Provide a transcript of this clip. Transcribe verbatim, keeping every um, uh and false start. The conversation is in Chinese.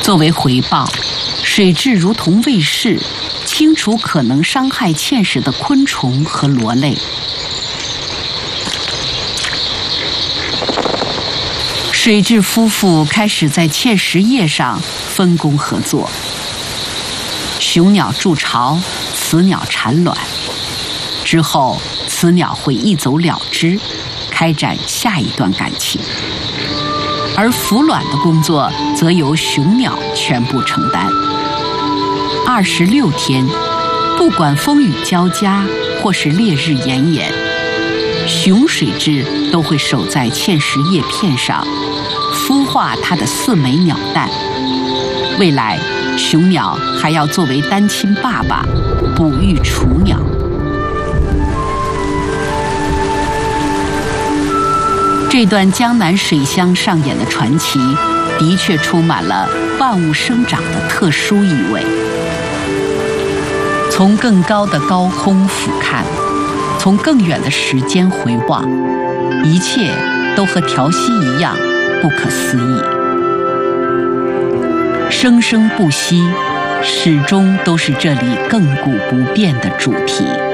作为回报，水蛭如同卫士，清除可能伤害芡实的昆虫和螺类。水蛭夫妇开始在芡实叶上分工合作。雄鸟筑巢，雌鸟产卵，之后雌鸟会一走了之，开展下一段感情。而孵卵的工作则由雄鸟全部承担。二十六天，不管风雨交加或是烈日炎炎，雄水蛭都会守在芡实叶片上，孵化它的四枚鸟蛋。未来，雄鸟还要作为单亲爸爸，哺育雏鸟。这段江南水乡上演的传奇，的确充满了万物生长的特殊意味。从更高的高空俯瞰，从更远的时间回望，一切都和调息一样不可思议。生生不息，始终都是这里亘古不变的主题。